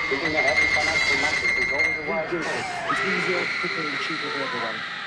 Keeping ahead and financial matters is always a wise course. It's easier, quicker, and cheaper for everyone.